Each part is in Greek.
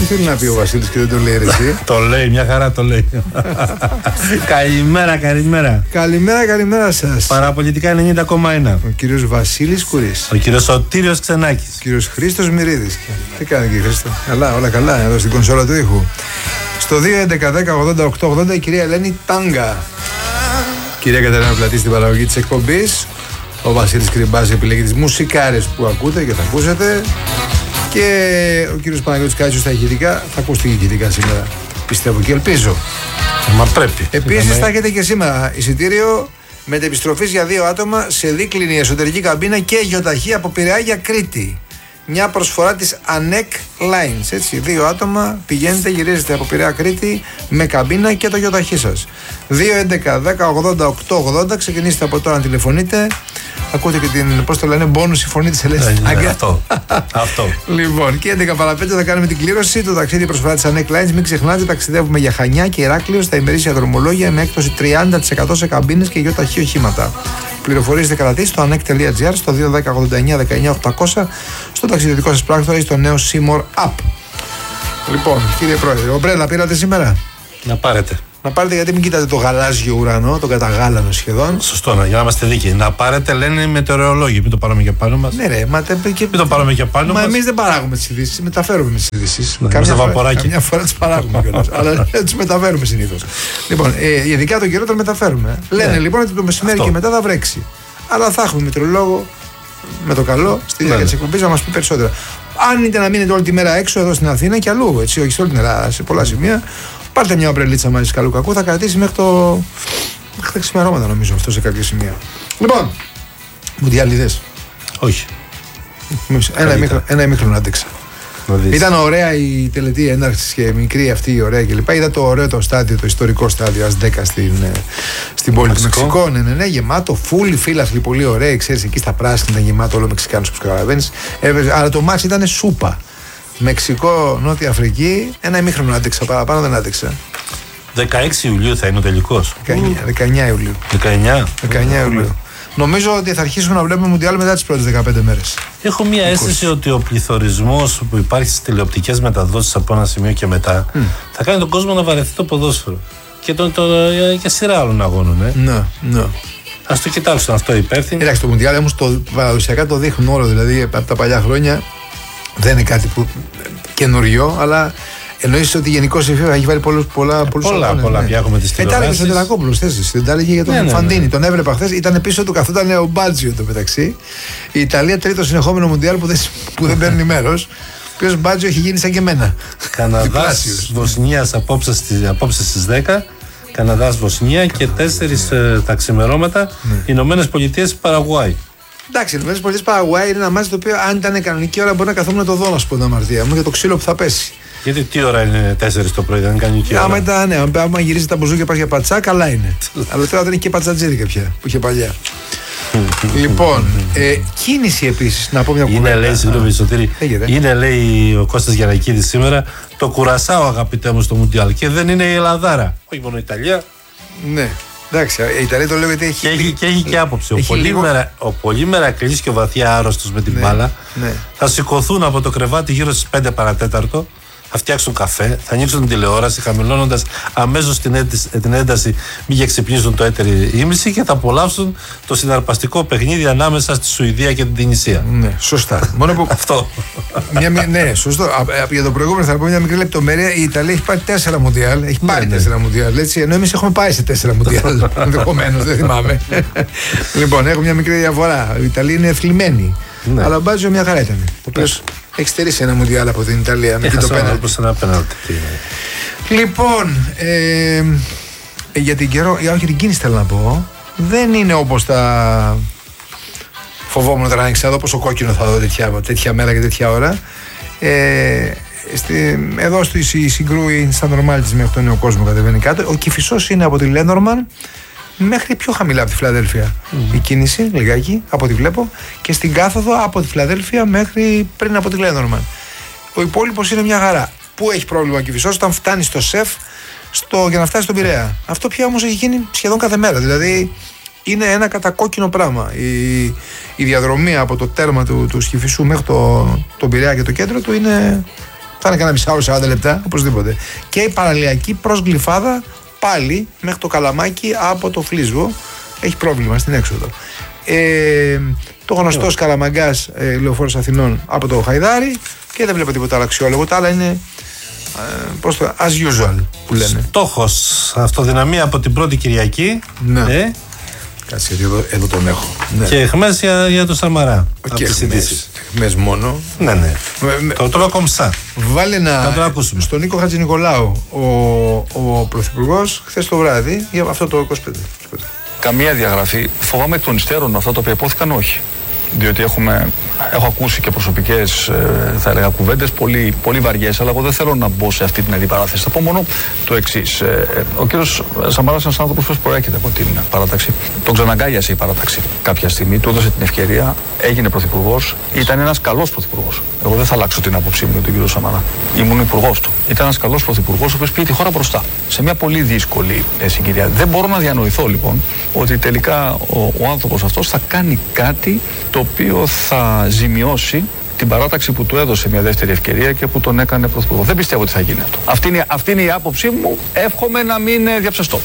Τι θέλει να πει ο Βασίλης και δεν το λέει εσύ? Το λέει, μια χαρά το λέει. Καλημέρα, καλημέρα. Καλημέρα σας. Παραπολιτικά 90,1. Ο κύριος Βασίλης Κουρής. Ο κύριος Σωτήριος Ξενάκης. Ο κύριος Χρήστος Μυρίδης. Τι κάνει κύριε Χρήστο? Όλα καλά εδώ στην κονσόλα του ήχου. Στο 2.11.10.80.880 η κυρία Ελένη Τάγκα. Κυρία Κατερίνα Πλατή στην παραγωγή της εκπομπής. Ο Βασίλης Κρυμπάς επιλέγει τις μουσικάρες που ακούτε και θα ακούσετε. Και ο κύριος Παναγιώτης Κάτσιος στα ηχητικά. Θα ακούσει ηχητικά σήμερα, πιστεύω και ελπίζω. Μα πρέπει. Επίσης θα έχετε και σήμερα εισιτήριο μετεπιστροφής για 2 άτομα σε δίκλινη εσωτερική καμπίνα και γιοταχή από Πειραιά για Κρήτη. Μια προσφορά της ANEC Lines. Έτσι, 2 άτομα πηγαίνετε, γυρίζετε από Πειραιά Κρήτη με καμπίνα και το γιοταχή σας. 2.11.10.80.880. Ξεκινήστε από τώρα να τηλεφωνείτε. Ακούτε και την, πώς το λένε, μπόνους η φωνή της Ελένης. Αυτό. Λοιπόν, και 11 παρα 5 θα κάνουμε την κλήρωση. Το ταξίδι προσφορά της ANEC Lines. Μην ξεχνάτε, ταξιδεύουμε για Χανιά και Ηράκλειο στα ημερήσια δρομολόγια με έκπτωση 30% σε καμπίνες και γιοταχή οχήματα. Πληροφορίες θα κρατήσει στο anek.gr, στο 2.10.89.19.800, στο ταξιδιωτικό σας πράκτορα ή στο νέο Seymour App. Λοιπόν, κύριε Πρόεδρε, ομπρέλα πήρατε σήμερα? Να πάρετε. Να πάρετε, γιατί μην κοιτάτε το γαλάζιο ουρανό, το καταγάλανο σχεδόν. Σωστό, για να είμαστε δίκαιοι. Να πάρετε, λένε οι μετεωρολόγοι. Μην το πάρουμε και πάνω μας. Ναι, ρε, μην το πάρουμε και πάνω μας. Μα εμείς δεν παράγουμε τις ειδήσεις, μεταφέρουμε τις ειδήσεις. Καμιά φορά τις παράγουμε κιόλας. Αλλά τις μεταφέρουμε συνήθως. Λοιπόν, ειδικά τον καιρό τον μεταφέρουμε. Λένε λοιπόν ότι το μεσημέρι και μετά θα βρέξει. Αλλά θα έχουμε μετεωρολόγο με το καλό στη διάρκεια της εκπομπής να μας πει περισσότερα. Αν είτε να μείνετε όλη τη μέρα έξω εδώ στην Αθήνα και αλλού, έτσι, όχι σε όλη την Ελλάδα, σε πολλά σημεία. Πάρτε μια ομπρελίτσα μαζί καλού κακού, θα κρατήσει μέχρι τα ξημερώματα νομίζω αυτό σε κάποια σημεία. Λοιπόν, μουντιάλιδες. Όχι. Ένα ημίχρονο άντεξα. Ήταν ωραία η τελετή έναρξης και μικρή αυτή η ωραία κλπ. Είδα το ωραίο το στάδιο, το ιστορικό στάδιο ΑΣ10 στην πόλη του Μεξικό. Ναι, γεμάτο, φούλοι φίλαθλοι, πολύ ωραίοι. Ξέρεις, εκεί στα πράσινα ήταν γεμάτο όλο Μεξικάνους, όπως καταλαβαίνεις. Αλλά το μάτς ήταν σούπα. Μεξικό, Νότια Αφρική, ένα ημίχρονο άντεξα, παραπάνω δεν άντεξα. 16 Ιουλίου θα είναι ο τελικός. 19 Ιουλίου. 19 Ιουλίου. Νομίζω ότι θα αρχίσουμε να βλέπουμε Μουντιάλ μετά τις πρώτες 15 μέρες. Έχω μια αίσθηση ότι ο πληθωρισμός που υπάρχει στις τηλεοπτικές μεταδόσεις από ένα σημείο και μετά θα κάνει τον κόσμο να βαρεθεί το ποδόσφαιρο. Και σειρά άλλων αγώνων. Ναι. Ας το κοιτάξουν αυτό υπεύθυνοι. Εντάξει, το Μουντιάλ όμως παραδοσιακά το δείχνουν όλο. Δηλαδή από τα παλιά χρόνια δεν είναι κάτι που καινούριο, αλλά εννοείς ότι γενικώς η FIFA έχει βάλει πολλά πια έχουμε τις τηλεοράσεις. Τα έλεγε στον Τελακόπουλος, δεν τα έλεγε για τον Φαντίνη. Τον έβλεπα χθες, ήταν πίσω του, καθόταν ο Μπάτζιο το μεταξύ. Η Ιταλία τρίτο συνεχόμενο Μουντιάλ που δεν παίρνει μέρος. Ο οποίος Μπάτζιο έχει γίνει σαν και εμένα. Καναδάς Βοσνίας απόψε στις 10. Καναδάς Βοσνία και 4 τα ξημερώματα Ηνωμένες Πολιτείες Παραγουάη. Εντάξει, οι Ηνωμένες Πολιτείες Παραγουάη είναι ένα μάτι το οποίο, αν ήταν κανονική ώρα, μπορεί να καθόμουν να το δω, να σου πω την αμαρτία μου, για το ξύλο που θα πέσει. Γιατί τι ώρα είναι 4 το πρωί, δεν είναι κανονική ώρα. Άμα γυρίζει τα μπουζούκια πάει για πατσά, καλά είναι. Αλλά τώρα δεν έχει και πατσατζίδικα πια, που είχε παλιά. Λοιπόν, κίνηση επίσης, να πω μια κουβέντα. Είναι, λέει, συγγνώμη, Σωτήρη, είναι, λέει ο Κώστας Γιαννακίδης σήμερα, το Κουρασάο, αγαπητέ μου, στο Μουντιάλ. Και δεν είναι η Ελλαδάρα. Όχι μόνο η Ιταλία. Ναι. Εντάξει, η Ιταλία το λέω γιατί έχει. Και έχει και άποψη. Ο πολύ μερακλής και ο βαθιά άρρωστος με την μπάλα θα σηκωθούν από το κρεβάτι γύρω στις 5 παρατέταρτο. Θα φτιάξουν καφέ, θα ανοίξουν την τηλεόραση, χαμηλώνοντας αμέσως την ένταση, μη και ξυπνήσουν το έτερη ήμιση και θα απολαύσουν το συναρπαστικό παιχνίδι ανάμεσα στη Σουηδία και την Τινησία. Ναι, σωστά. Μόνο που... Αυτό. Ναι, σωστό. Για το προηγούμενο θα πω μια μικρή λεπτομέρεια. Η Ιταλία έχει πάρει 4 Μουντιάλ. Έχει πάρει 4 Μουντιάλ. Ενώ εμείς έχουμε πάει σε 4 Μουντιάλ. Ενδεχομένως, δεν θυμάμαι. Λοιπόν, έχω μια μικρή διαφορά. Η Ιταλία είναι εθλιμμένη. Αλλά ο Μπάτζιο μια χαρά ήταν. Ο οποίος έχει στερήσει ένα Μουντιάλ από την Ιταλία με το πέναλτι. Λοιπόν, για την κίνηση θέλω να πω, δεν είναι όπως τα φοβόμουν τώρα να ξέρω πόσο κόκκινο θα δω τέτοια μέρα και τέτοια ώρα. Εδώ στη Συγκρούη, στα νορμάλ της, μέχρι τον νέο κόσμο κατεβαίνει κάτω. Ο Κηφισός είναι από τη Λένορμαν μέχρι πιο χαμηλά από τη Φιλαδέλφια. Η κίνηση, λιγάκι, από ό,τι βλέπω, και στην κάθοδο από τη Φιλαδέλφια μέχρι πριν από τη Λένορμαν. Ο υπόλοιπος είναι μια χαρά. Πού έχει πρόβλημα ο Κηφισός? Όταν φτάνει στο ΣΕΦ για να φτάσει στον Πειραιά. Αυτό πια όμως έχει γίνει σχεδόν κάθε μέρα. Δηλαδή είναι ένα κατακόκκινο πράγμα. Η διαδρομή από το τέρμα του Σκηφισού μέχρι τον Πειραιά και το κέντρο του είναι Θα είναι κανένα μισάωρο 40 λεπτά, οπωσδήποτε. Και η παραλιακή προς Γλυφάδα πάλι μέχρι το Καλαμάκι από το Φλίσβο. Έχει πρόβλημα στην έξοδο. Το γνωστό Καλαμαγκάς Λεωφόρος Αθηνών από το Χαϊδάρι και δεν βλέπω τίποτα άλλο αξιόλογο. Τα άλλα είναι as usual που λένε. Στόχος, αυτοδυναμία από την πρώτη Κυριακή. Ναι. Κάτσε, εδώ τον έχω. Ναι. Και εχμές για το Σαμαρά. Και εχμές μόνο. Ναι. Το τρώω κομψά. Βάλε στον Νίκο Χατζηνικολάου ο Πρωθυπουργός χθες το βράδυ για αυτό το 25. Καμία διαγραφή. Φοβάμαι εκ των υστέρων αυτά τα οποία υπόθηκαν, όχι. Διότι έχω ακούσει και προσωπικές, θα έλεγα, κουβέντες πολύ βαριές, αλλά εγώ δεν θέλω να μπω σε αυτή την αντιπαράθεση. Θα πω μόνο το εξής. Ο κύριος Σαμαράς είναι ένας άνθρωπος που προέρχεται από την παράταξη. Τον ξαναγκάλιασε η παράταξη κάποια στιγμή, του έδωσε την ευκαιρία, έγινε πρωθυπουργός, ήταν ένας καλός πρωθυπουργός. Εγώ δεν θα αλλάξω την άποψή μου για τον κύριο Σαμαρά. Ήμουν υπουργός του. Ήταν ένας καλός πρωθυπουργός, ο οποίος πήγε τη χώρα μπροστά. Σε μια πολύ δύσκολη συγκυρία. Δεν μπορώ να διανοηθώ λοιπόν ότι τελικά ο άνθρωπος αυτός θα κάνει κάτι το οποίο θα ζημιώσει την παράταξη που του έδωσε μια δεύτερη ευκαιρία και που τον έκανε πρωθυπουργό. Δεν πιστεύω ότι θα γίνει αυτό. Αυτή είναι η άποψή μου. Εύχομαι να μην διαψευστώ.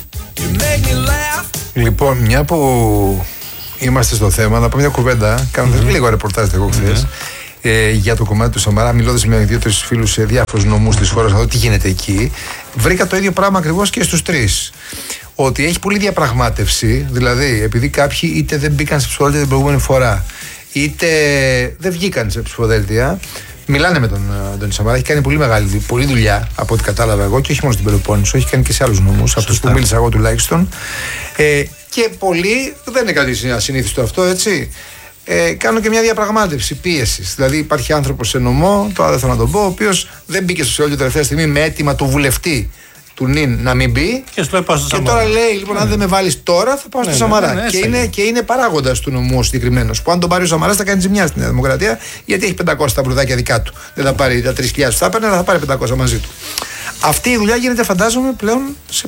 Λοιπόν, μια που είμαστε στο θέμα, να πω μια κουβέντα. Κάνοντας λίγο ρεπορτάζ εγώ χθες για το κομμάτι του Σαμαρά, μιλώντας με 2-3 φίλους σε διάφορους νομούς της χώρας να δω τι γίνεται εκεί. Βρήκα το ίδιο πράγμα ακριβώς και στους τρεις. Ότι έχει πολλή διαπραγμάτευση, δηλαδή επειδή κάποιοι είτε δεν μπήκαν σε ψηφοδέλτια την προηγούμενη φορά, είτε δεν βγήκαν σε ψηφοδέλτια. Μιλάνε με τον Αντώνη Σαμαρά, έχει κάνει πολλή δουλειά από ό,τι κατάλαβα εγώ και όχι μόνο στην Πελοπόννησο, έχει κάνει και σε άλλους νομούς, αυτούς που μίλησα εγώ τουλάχιστον. Και πολλοί, δεν είναι κάτι ασυνήθιστο αυτό, έτσι. Κάνω και μια διαπραγμάτευση πίεσης. Δηλαδή, υπάρχει άνθρωπος σε νομό, τώρα δεν θέλω να τον πω, ο οποίος δεν μπήκε στο ψηφοδέλτιο τελευταία στιγμή με αίτημα του βουλευτή του ΝΙΝ να μην μπει. Και τώρα λέει, λοιπόν, αν δεν με βάλεις τώρα, θα πάω στο Σαμαρά. Και είναι παράγοντας του νομού συγκεκριμένος. Που αν τον πάρει ο Σαμαράς θα κάνει ζημιά στην Νέα Δημοκρατία, γιατί έχει 500 ταμπρουδάκια δικά του. Δεν θα πάρει τα 3.000 που θα έπαιρνε, αλλά θα πάρει 500 μαζί του. Αυτή η δουλειά γίνεται, φαντάζομαι, πλέον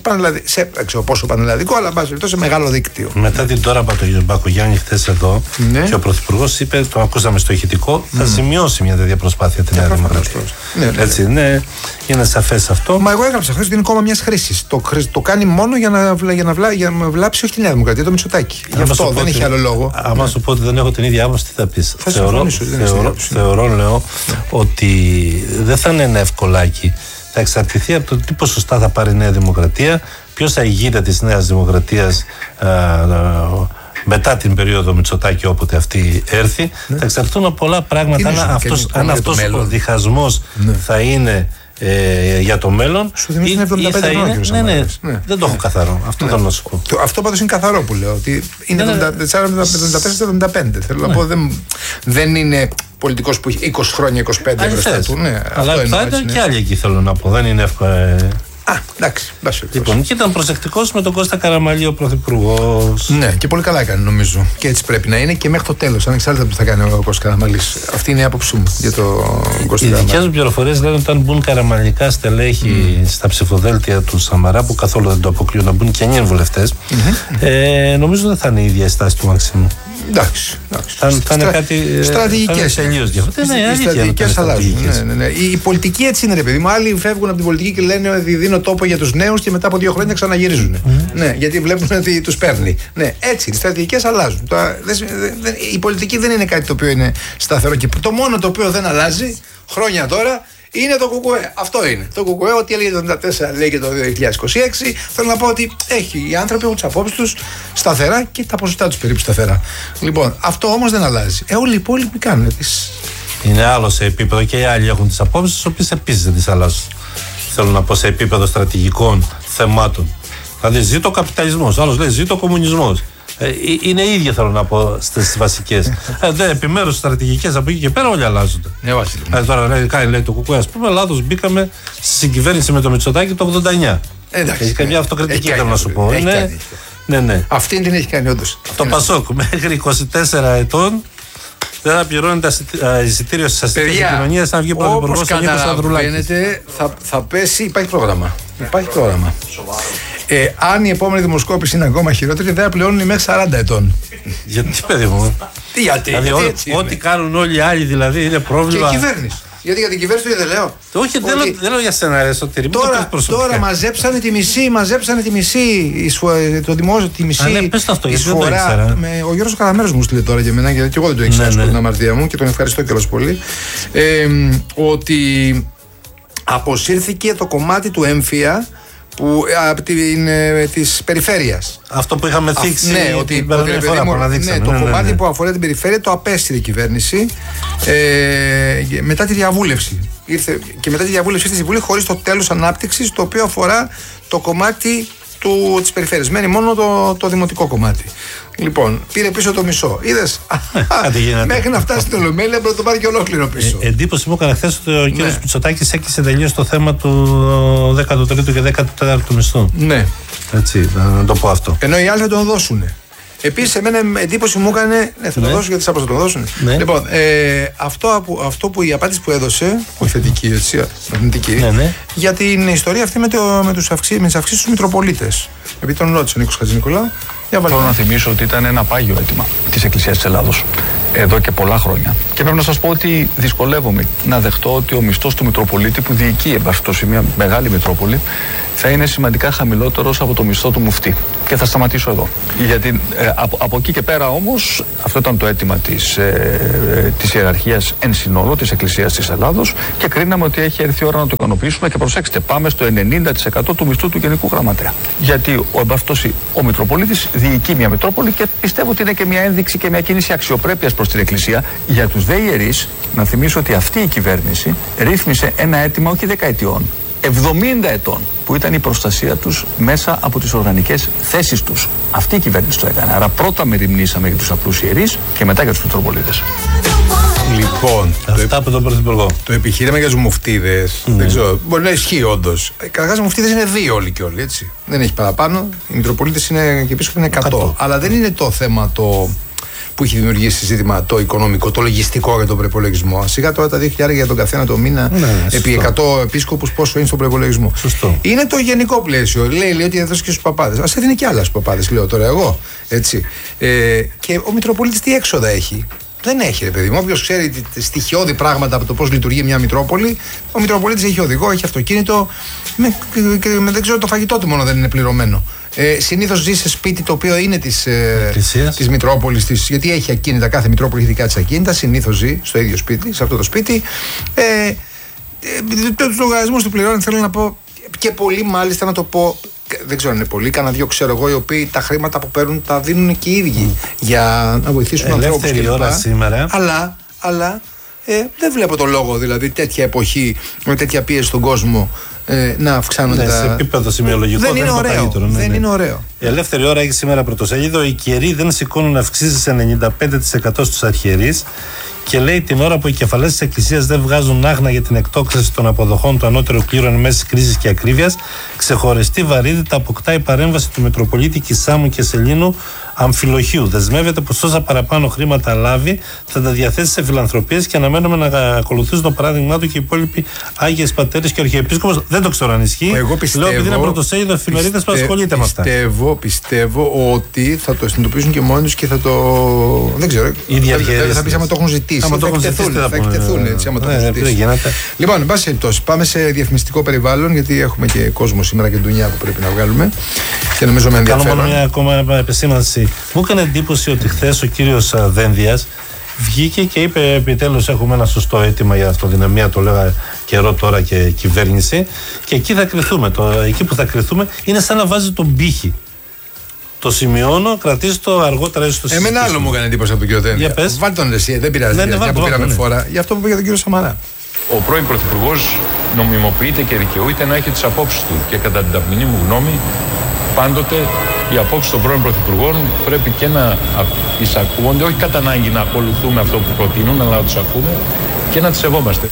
σε πόσο πανελλαδικό, αλλά σε μεγάλο δίκτυο. Μετά την τώρα Μπακογιάννη χθες εδώ, και ο Πρωθυπουργός είπε, το ακούσαμε στο ηχητικό, θα σημειώσει μια τέτοια προσπάθεια τη Νέα Δημοκρατία. Έτσι, είναι σαφές αυτό. Μα εγώ έγραψα χθες ότι είναι κόμμα μιας χρήσης. Το κάνει μόνο για να βλάψει όχι τη Νέα Δημοκρατία, το Μητσοτάκη. Γι' αυτό δεν έχει άλλο λόγο. Άμα σου πω ότι δεν έχω την ίδια άποψη, τι θα πεις? Θεωρώ, λέω, ότι δεν θα είναι ένα ευκολάκι. Θα εξαρτηθεί από το τι ποσοστά θα πάρει η Νέα Δημοκρατία, ποιος θα ηγείται της Νέας Δημοκρατίας μετά την περίοδο Μητσοτάκη, όποτε αυτή έρθει. Θα εξαρτηθούν από πολλά πράγματα. Αν αυτός ο διχασμός θα είναι για το μέλλον. Σου θυμίζει είναι 75 χρόνια. Ναι, δεν το έχω καθαρό. Αυτό θέλω να σου πω. Αυτό πάντως είναι καθαρό που λέω. Ότι είναι 74-75. Θέλω να πω, δεν είναι πολιτικός που έχει 20 χρόνια, 25 μπροστά του. Αλλά θα ήταν και άλλοι εκεί, θέλω να πω. Δεν είναι εύκολο. Εντάξει. Λοιπόν, και ήταν προσεκτικός με τον Κώστα Καραμανλή ο Πρωθυπουργός. Ναι, και πολύ καλά έκανε νομίζω. Και έτσι πρέπει να είναι και μέχρι το τέλος, ανεξάρτητα που θα κάνει ο Κώστας Καραμανλής. Αυτή είναι η άποψή μου για το Κώστα. Οι δικές μου πληροφορίες λένε ότι αν μπουν καραμανλικά στελέχη στα ψηφοδέλτια του Σαμαρά, που καθόλου δεν το αποκλείουν, να μπουν και 9 βουλευτές, νομίζω δεν θα είναι η ίδια στάση του Μαξίμου. Εντάξει. Θα είναι κάτι στρατηγικές. Τελείως διαφορετικό. Οι στρατηγικές αλλάζουν. Η πολιτική έτσι είναι, ρε παιδί μου. Άλλοι φεύγουν από την πολιτική και λένε ότι δίνω τόπο για τους νέους και μετά από 2 χρόνια ξαναγυρίζουν. Ναι, γιατί βλέπουν ότι τους παίρνει. Ναι, έτσι. Οι στρατηγικές αλλάζουν. Η πολιτική δεν είναι κάτι το οποίο είναι σταθερό. Και το μόνο το οποίο δεν αλλάζει χρόνια τώρα είναι το ΚΚΕ. Αυτό είναι. Το ΚΚΕ, ό,τι έλεγε το 1994 λέει και το 2026. Θέλω να πω ότι οι άνθρωποι έχουν τις απόψεις τους σταθερά και τα ποσοστά τους περίπου σταθερά. Λοιπόν, αυτό όμως δεν αλλάζει. Όλοι οι υπόλοιποι κάνουν τις. Είναι άλλο σε επίπεδο και οι άλλοι έχουν τις απόψεις, τις οποίες επίσης δεν τις αλλάζουν. Θέλω να πω σε επίπεδο στρατηγικών θεμάτων. Δηλαδή, ζήτω ο καπιταλισμός. Άλλος λέει ζήτω ο κομμουνισμός. Είναι ίδια, θέλω να πω, στις βασικές. Επιμέρους στρατηγικές από εκεί και πέρα όλοι αλλάζονται. Τώρα λέει το ΚΚΕ, ας πούμε, λάθος μπήκαμε στη συγκυβέρνηση με το Μητσοτάκη το 89. Έχει καμιά αυτοκριτική, θέλω να σου πω. Ναι. Αυτή την έχει κάνει όντως. Το Πασόκ μέχρι 24 ετών δεν θα πληρώνει τα εισιτήρια στις αστικές επικοινωνίες αν βγει πρωθυπουργός ο Νίκος Ανδρουλάκης. Θα πέσει, υπάρχει πρόγραμμα. Αν η επόμενη δημοσκόπηση είναι ακόμα χειρότερη, δεν θα πληρώνουν μέχρι 40 ετών. Γιατί, παιδί μου? Γιατί? Ό,τι κάνουν όλοι οι άλλοι δηλαδή είναι πρόβλημα. Και η κυβέρνηση. Γιατί για την κυβέρνηση δεν λέω. Όχι, δεν λέω για σένα, Σωτήρη. Τώρα μαζέψανε τη μισή το δημόσιο, τη μισή εισφορά. Ο Γιώργος Καραμέρος μου στείλε τώρα για μένα, γιατί εγώ δεν το ήξερα στην αμαρτία μου και τον ευχαριστώ κιόλας πολύ. Ότι αποσύρθηκε το κομμάτι του έμφυα από της περιφέρειας. Αυτό που είχαμε θίξει. Ναι, ότι το κομμάτι που αφορά την περιφέρεια το απέσυρε η κυβέρνηση μετά τη διαβούλευση. Και μετά τη διαβούλευση ήρθε στη Βουλή χωρίς το τέλος ανάπτυξης, το οποίο αφορά το κομμάτι της περιφέρειας. Μένει μόνο το δημοτικό κομμάτι. Λοιπόν, πήρε πίσω το μισό. Είδες. Μέχρι να φτάσει στην Ολομέλεια πρέπει να το πάρει και ολόκληρο πίσω. Εντύπωση μου έκανε χθες ότι ο κ. Μητσοτάκης έκλεισε τελείως το θέμα του 13ου και 14ου μισθού. Ναι. Έτσι, να το πω αυτό. Ενώ οι άλλοι θα τον δώσουν. Επίσης, εμένα εντύπωση μου έκανε. Ναι, θα το δώσουν γιατί θα το δώσουν. Ναι. Λοιπόν, αυτό που η απάντηση που έδωσε, όχι θετική, έτσι, αρνητική, για την ιστορία αυτή με τις αυξήσεις στους Μητροπολίτες. Επειδή τον ρώτησε ο Νίκος Χατζηνικολάου. Θέλω να θυμίσω ότι ήταν ένα πάγιο αίτημα της Εκκλησίας της Ελλάδος εδώ και πολλά χρόνια. Και πρέπει να σας πω ότι δυσκολεύομαι να δεχτώ ότι ο μισθός του Μητροπολίτη που διοικεί εμπαστώσει μια μεγάλη Μητρόπολη θα είναι σημαντικά χαμηλότερος από το μισθό του μουφτή. Και θα σταματήσω εδώ. Γιατί από εκεί και πέρα όμως, αυτό ήταν το αίτημα της ιεραρχίας εν συνόλο της Εκκλησίας της Ελλάδος και κρίναμε ότι έχει έρθει η ώρα να το ικανοποιήσουμε και προσέξτε, πάμε στο 90% του μισθού του Γενικού Γραμματέα. Γιατί ο Μητροπολίτης διοικεί μια Μητρόπολη και πιστεύω ότι είναι και μια ένδειξη και μια κίνηση αξιοπρέπειας προς την Εκκλησία. Για τους δε ιερείς, να θυμίσω ότι αυτή η κυβέρνηση ρύθμισε ένα αίτημα όχι δεκαετιών, 70 ετών, που ήταν η προστασία τους μέσα από τις οργανικές θέσεις τους. Αυτή η κυβέρνηση το έκανε. Άρα πρώτα μεριμνήσαμε για τους απλούς ιερείς και μετά για τους Μητροπολίτες. Λοιπόν, αυτά από τον Πρωθυπουργό. Το επιχείρημα για τους μουφτίδες, δεν ξέρω, μπορεί να ισχύει όντως. Καταρχάς, οι μουφτίδες είναι 2 όλοι και όλοι, έτσι. Δεν έχει παραπάνω. Οι Μητροπολίτες και επίσκοποι είναι 100. Αλλά δεν είναι το θέμα που έχει δημιουργήσει ζήτημα το οικονομικό, το λογιστικό για τον προπολογισμό. Σιγά τώρα τα 2.000 για τον καθένα το μήνα επί 100 επίσκοπους, πόσο είναι στον προπολογισμό. Είναι το γενικό πλαίσιο. Λέει ότι έδωσε και στους παπάδες. Ας έδινε και άλλα στους παπάδες, λέω τώρα εγώ. Έτσι. Και ο Μητροπολίτης τι έξοδα έχει. Δεν έχει, ρε παιδί μου. Όποιος ξέρει στοιχειώδη πράγματα από το πώς λειτουργεί μια Μητρόπολη, ο Μητροπολίτης έχει οδηγό, έχει αυτοκίνητο. Δεν ξέρω, το φαγητό του μόνο δεν είναι πληρωμένο. Συνήθως ζει σε σπίτι το οποίο είναι της Μητρόπολης, γιατί έχει ακίνητα, κάθε Μητρόπολη έχει δικά της ακίνητα. Συνήθως ζει στο ίδιο σπίτι, σε αυτό το σπίτι. Τους λογαριασμούς του πληρώνει, θέλω να πω, και πολύ μάλιστα να το πω. Δεν ξέρω αν είναι πολλοί, κανένα 2 ξέρω εγώ, οι οποίοι τα χρήματα που παίρνουν τα δίνουν και οι ίδιοι για να βοηθήσουν ανθρώπους. Ελεύθερη ώρα σήμερα. Αλλά δεν βλέπω το λόγο, δηλαδή τέτοια εποχή με τέτοια πίεση στον κόσμο να αυξάνονται σε επίπεδο σημειολογικό δεν είναι ωραίο. Δεν είναι ωραίο. Η Ελεύθερη Ώρα έχει σήμερα πρωτοσέλιδο. Οι καιροί δεν σηκώνουν αυξήσεις σε 95% στους αρχιερείς. Και λέει την ώρα που οι κεφαλές της Εκκλησίας δεν βγάζουν άγνα για την εκτόξευση των αποδοχών του ανώτερου κλήρου εν μέση κρίσης και ακρίβειας, ξεχωριστή βαρύτητα αποκτά η παρέμβαση του Μητροπολίτη Κισάμου και Σελήνου Αμφιλοχείου. Δεσμεύεται πως όσα παραπάνω χρήματα λάβει θα τα διαθέσει σε φιλανθρωπίες και αναμένουμε να ακολουθήσουν το παράδειγμά του και οι υπόλοιποι Άγιες Πατέρες και ο Αρχιεπίσκοπος. Δεν το ξέρω αν ισχύει. Εγώ πιστεύω, λέω επειδή είναι πρωτοσέλιδο εφημερίδας που ασχολείται με αυτά. Πιστεύω ότι θα το συνειδητοποιήσουν και μόνοι τους και θα το. Δεν ξέρω. Θα πει άμα το έχουν ζητήσει. Θα εκτεθούν έτσι. Άμα το έχουν ζητήσει. Λοιπόν, εν πάση περιπτώσει, πάμε σε διαφημιστικό περιβάλλον, γιατί έχουμε και κόσμο σήμερα και ντουνιά που πρέπει να βγάλουμε. Και νομίζω με ενδιαφέρον. Κάνω μόνο μια ακόμα επισήμανση. Μου έκανε εντύπωση ότι χθες ο κύριος Δένδιας βγήκε και είπε επιτέλους έχουμε ένα σωστό αίτημα για αυτοδυναμία, το λέγα καιρό τώρα και κυβέρνηση, και εκεί θα κρυθούμε. Εκεί που θα κρυθούμε είναι σαν να βάζει τον πύχη. Το σημειώνω, κρατήσει το αργότερα ίσως το συζητήσουμε. Εμένα άλλο μου έκανε εντύπωση από τον κύριο Δένδια. Βάλτε τον εσύ, δεν πειράζει. Δεν πήραμε φορά. Για αυτό που είπε για τον κύριο Σαμαρά. Ο πρώην Πρωθυπουργός νομιμοποιείται και δικαιούται να έχει τις απόψεις του και κατά την ταπεινή μου γνώμη πάντοτε οι απόψεις των πρώην Πρωθυπουργών πρέπει και να εισακούονται, όχι κατά ανάγκη να ακολουθούμε αυτό που προτείνουν, αλλά να τους ακούμε και να τις σεβόμαστε.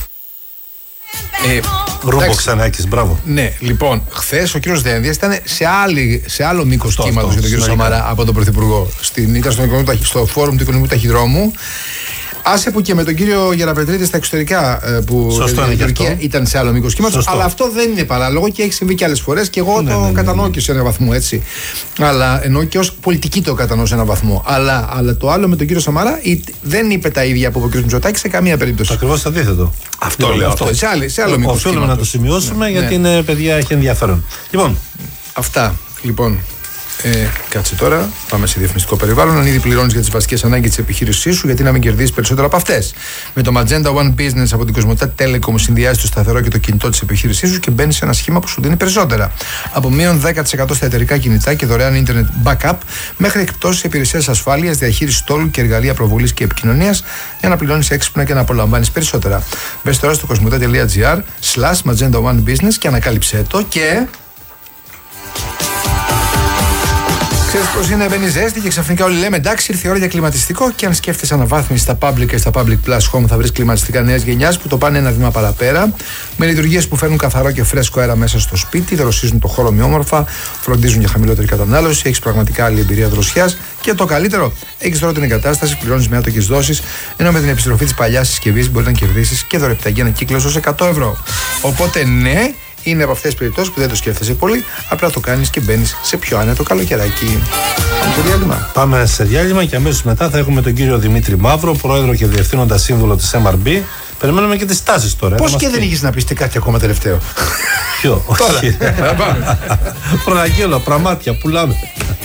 Ρούμπο Ξανάκης, μπράβο. Ναι, λοιπόν, χθες ο κύριος Δένδιας ήταν σε άλλο μήκος κύματος για τον κύριο Σαμαρά από τον Πρωθυπουργό. Ήταν στο φόρουμ του Οικονομικού Ταχυδρόμου. Άσε που και με τον κύριο Γεραπετρίτη στα εξωτερικά που στην Τουρκία ήταν σε άλλο μήκος κύματος. Αλλά αυτό δεν είναι παράλογο και έχει συμβεί και άλλες φορές και εγώ το κατανοώ και σε έναν βαθμό, έτσι. Αλλά εννοώ και ως πολιτική το κατανοώ σε έναν βαθμό. Αλλά το άλλο με τον κύριο Σαμαρά δεν είπε τα ίδια από ο κ. Μητσοτάκης σε καμία περίπτωση. Ακριβώς το αντίθετο. Αυτό λέω. Σε άλλο μήκος. Οφείλουμε να το σημειώσουμε γιατί είναι, παιδιά, έχει ενδιαφέρον. Λοιπόν. Αυτά. Λοιπόν. Κάτσε τώρα, πάμε σε διαφημιστικό περιβάλλον. Αν ήδη πληρώνεις για τις βασικές ανάγκες της επιχείρησής σου, γιατί να μην κερδίσεις περισσότερο από αυτές. Με το Magenta One Business από την Κοσμοτέ Telecom συνδυάζεις το σταθερό και το κινητό της επιχείρησής σου και μπαίνεις σε ένα σχήμα που σου δίνει περισσότερα. Από μείον 10% στα εταιρικά κινητά και δωρεάν internet backup, μέχρι εκπτώσεις υπηρεσίες ασφάλειας, διαχείριση στόλου και εργαλεία προβολής και επικοινωνίας, για να πληρώνεις έξυπνα και να απολαμβάνεις περισσότερα. Μπες τώρα στο κοσμοτέ.gr/Magenta One Business και ανακάλυψέ το και. Ξέρεις πως είναι, μπαίνει ζέστη και ξαφνικά όλοι λέμε εντάξει, ήρθε η ώρα για κλιματιστικό. Και αν σκέφτεσαι αναβάθμιση στα public και στα public plus home, θα βρεις κλιματιστικά νέας γενιάς που το πάνε ένα βήμα παραπέρα. Με λειτουργίες που φέρνουν καθαρό και φρέσκο αέρα μέσα στο σπίτι, δροσίζουν το χώρο ομοιόμορφα, φροντίζουν για χαμηλότερη κατανάλωση, έχεις πραγματικά άλλη εμπειρία δροσιάς. Και το καλύτερο, έχεις τώρα την εγκατάσταση, πληρώνεις με άτοκες δόσεις, ενώ με την επιστροφή της παλιάς συσκευής μπορεί να κερδίσεις και δωρεπιταγή ένα κύκλο ως 100 ευρώ. Οπότε ναι. Είναι από αυτές τις περιπτώσεις που δεν το σκέφτεσαι πολύ, απλά το κάνεις και μπαίνεις σε πιο άνετο καλοκαιράκι. Πάμε σε διάλειμμα. Πάμε σε διάλειμμα και αμέσως μετά θα έχουμε τον κύριο Δημήτρη Μαύρο, πρόεδρο και διευθύνοντα σύμβουλο της MRB. Περιμένουμε και τις τάσεις τώρα. Πώς και δεν είχες να πεις κάτι ακόμα τελευταίο? Ποιο? Τώρα. Προαναγγέλω, πραμάτια, πουλάμε.